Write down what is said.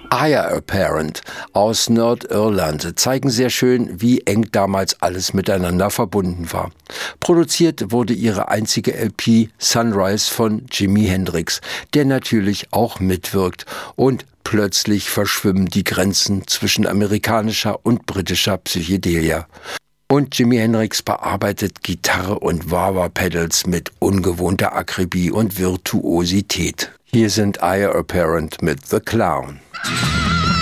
Heir Apparent aus Nordirland zeigen sehr schön, wie eng damals alles miteinander verbunden war. Produziert wurde ihre einzige LP Sunrise von Jimi Hendrix, der natürlich auch mitwirkt, und plötzlich verschwimmen die Grenzen zwischen amerikanischer und britischer Psychedelia. Und Jimi Hendrix bearbeitet Gitarre und Wah-Wah-Pedals mit ungewohnter Akribie und Virtuosität. Hier sind Heir Apparent mit The Clown.